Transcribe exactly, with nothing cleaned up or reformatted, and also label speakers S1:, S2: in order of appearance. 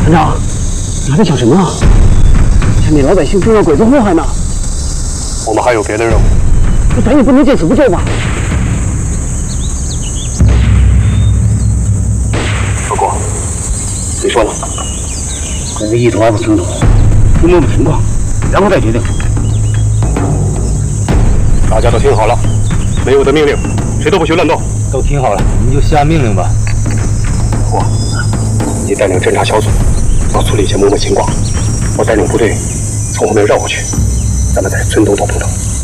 S1: 团长，你还在想什么啊？前面老百姓正让鬼子祸害呢。
S2: 我们还有别的任务，
S1: 那咱也不能见死不救吧？
S2: 小郭，你说呢？
S1: 鬼子意图还不清楚，先摸摸情况，然后再决定。
S2: 大家都听好了，没我的命令，谁都不许乱动。
S3: 都听好了，你就下命令吧。
S2: 我，你带领侦察小组到村里先摸摸情况，我带领部队从后面绕过去，咱们在村东头碰头。